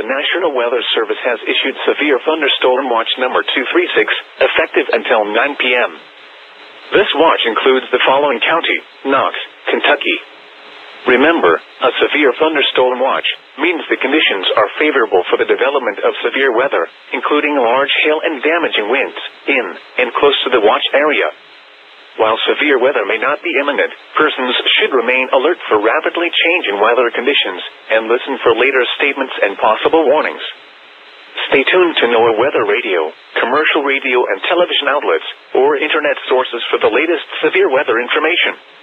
the National Weather Service has issued Severe Thunderstorm Watch number 236, effective until 9 p.m. This watch includes the following county: Knox, Kentucky. Remember, a severe thunderstorm watch means the conditions are favorable for the development of severe weather, including large hail and damaging winds, in and close to the watch area. While severe weather may not be imminent, persons should remain alert for rapidly changing weather conditions and listen for later statements and possible warnings. Stay tuned to NOAA Weather Radio, commercial radio and television outlets, or internet sources for the latest severe weather information.